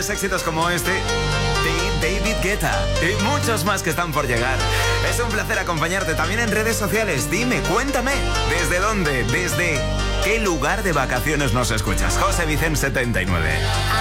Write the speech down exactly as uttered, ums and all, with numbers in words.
grandes éxitos como este de David Guetta y muchos más que están por llegar. Es un placer acompañarte también en redes sociales. Dime, cuéntame, ¿desde dónde, desde qué lugar de vacaciones nos escuchas? José Vicente setenta y nueve.